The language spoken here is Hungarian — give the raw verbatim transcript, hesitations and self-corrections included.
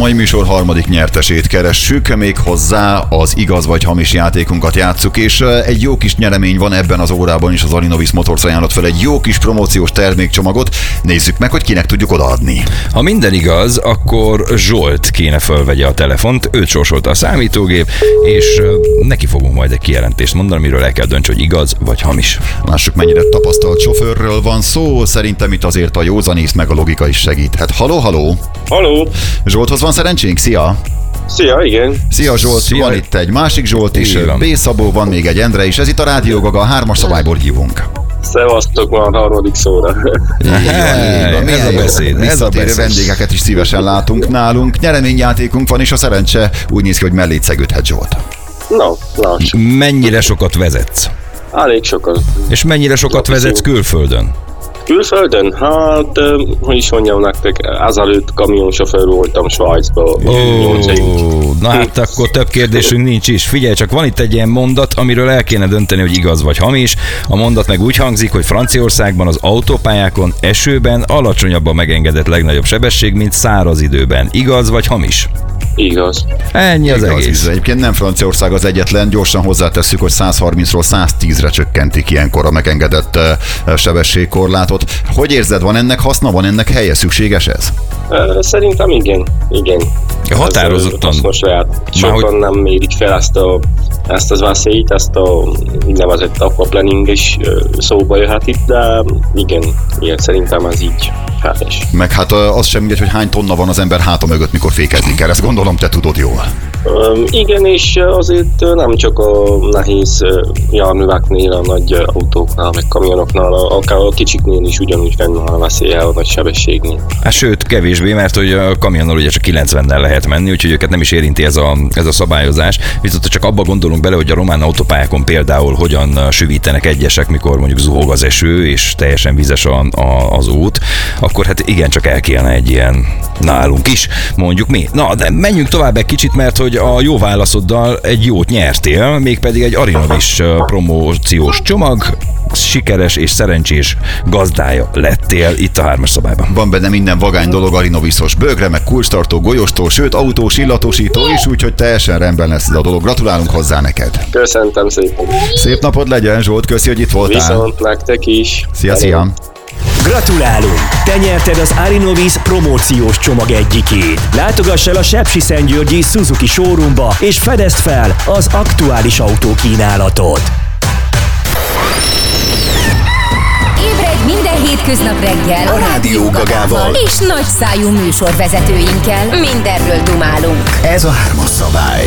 mai műsor harmadik nyertesét keressük, még hozzá az igaz vagy hamis játékunkat játsszuk, és egy jó kis nyeremény van ebben az órában is. Az Arinovis Motors ajánlott fel egy jó kis promóciós termékcsomagot. Nézzük meg, hogy kinek tudjuk odaadni. Ha minden igaz, akkor Zsolt kéne fölvegye a telefont, őt sorsolta a számítógép, és neki fogunk majd egy kijelentést mondani, amiről el kell dönts, hogy igaz vagy hamis. Lássuk, mennyire tapasztalt sofőrről van szó. Szerintem itt azért a józanész meg a logika is segíthet. Haló, haló! Haló! Zsolthoz van szerencsénk? Szia! Szia, igen. Szia Zsolt, Szia. Van itt egy másik Zsolt is, B. Szabó, van még egy Endre is. Ez itt a Rádió Gaga, a hármas szabályból hívunk. Szevasztok, már a harmadik szóra. Ez a beszéd, ez a Visszatérő beszéd. vendégeket is szívesen látunk nálunk. Nyereményjátékunk van, és a szerencse úgy néz ki, hogy mellét szegődhet Zsolt. Na, lássuk. Mennyire sokat vezetsz? Elég sokat. És mennyire sokat Napi vezetsz szó. külföldön? Külföldön? Hát, ö, hogy is mondjam nektek, ezelőtt kamionsofőr voltam Svájcban. nyolc évig. Ó, na hát akkor több kérdésünk nincs is. Figyelj csak, van itt egy ilyen mondat, amiről el kéne dönteni, hogy igaz vagy hamis. A mondat meg úgy hangzik, hogy Franciaországban az autópályákon esőben alacsonyabb a megengedett legnagyobb sebesség, mint száraz időben. Igaz vagy hamis? Igaz. Ennyi az Igaz, egész. igaz. Egyébként nem Franciaország az egyetlen, gyorsan hozzátesszük, hogy százharmincról száztízre csökkentik ilyenkor a megengedett uh, sebességkorlátot. Hogy érzed, van ennek haszna, van ennek helye, szükséges ez? Ö, Szerintem igen. Igen. Határozottan. Ez, ö, hasznos lehet. Már hogy- Sokan nem mérik fel ezt, a, ezt az veszélyt, ezt a úgynevezett aquaplaning is ö, szóba jöhet itt, de igen, igen, szerintem ez így helyes. Meg hát uh, az sem mindegy, hogy hány tonna van az ember háta mögött, mikor fékezni kell. Ezt gondolom te tudod jól. Ö, Igen, és azért ö, nem csak a nehéz ö, járműveknél, a nagy ö, autóknál, meg kamionoknál, a- akár a kicsiknél is ugyanúgy fennáll a veszélye a nagy sebességnél. Hát sőt, kevésbé, mert hogy a kamionnal ugye csak kilencvennel lehet menni, úgyhogy őket nem is érinti ez a, ez a szabályozás. Viszont csak abba gondolunk bele, hogy a román autópályákon például hogyan süvítenek egyesek, mikor mondjuk zuhog az eső, és teljesen vizes a, a, az út, akkor hát igen, csak el kellene egy ilyen nálunk is, mondjuk mi. Na, de menjünk tovább egy kicsit, mert hogy a jó válaszoddal egy jót nyertél, mégpedig egy Arinovis ö, promóciós csomag, sikeres és szerencsés gazdája lettél itt a hármas szabályban. Van benne minden vagány dolog, arinoviszos bögre, meg kulcstartó, golyóstól, sőt autós, illatosító is, úgyhogy teljesen rendben lesz ez a dolog. Gratulálunk hozzá neked. Köszöntem szépen. Szép napod legyen, Zsolt, köszi, hogy itt voltál. Viszont nektek is. Szia, szia. Gratulálunk! Te nyerted az Arinovis promóciós csomag egyikét. Látogass el a Sepsiszentgyörgyi Suzuki showroomba és fedezd fel az aktuális autókínálatot. Ébredj minden hétköznap reggel a Rádió Gagával és nagyszájú műsorvezetőinkkel. Mindenről dumálunk. Ez a hármas szabály.